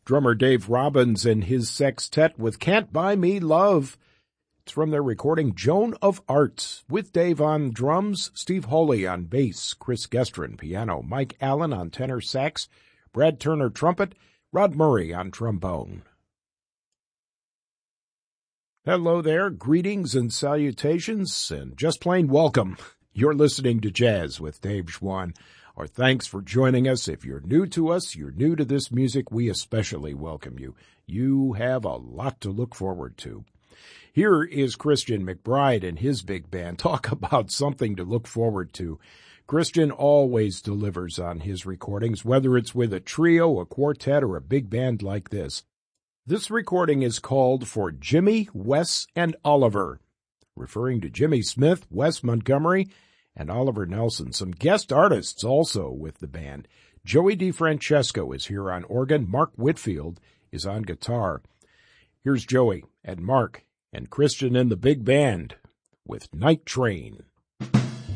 Drummer Dave Robbins and his sextet with Can't Buy Me Love. It's from their recording Joan of Arc, with Dave on drums, Steve Holy on bass, Chris Gestrin piano, Mike Allen on tenor sax, Brad Turner trumpet, Rod Murray on trombone. Hello there, greetings and salutations, and just plain welcome. You're listening to Jazz with Dave Schwann. Our thanks for joining us. If you're new to us, you're new to this music, we especially welcome you. You have a lot to look forward to. Here is Christian McBride and his big band. Talk about something to look forward to. Christian always delivers on his recordings, whether it's with a trio, a quartet, or a big band like this. This recording is called For Jimmy, Wes, and Oliver, referring to Jimmy Smith, Wes Montgomery, and Oliver Nelson. Some guest artists also with the band. Joey DeFrancesco is here on organ. Mark Whitfield is on guitar. Here's Joey and Mark and Christian in the big band with Night Train.